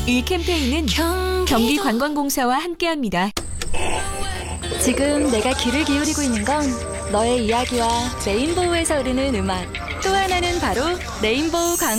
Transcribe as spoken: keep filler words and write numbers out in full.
이 캠페인은 경기관광공사와 함께합니다. 지금 내가 귀를 기울이고 있는 건 너의 이야기와 레인보우에서 흐르는 음악. 또 하나는 바로 레인보우 광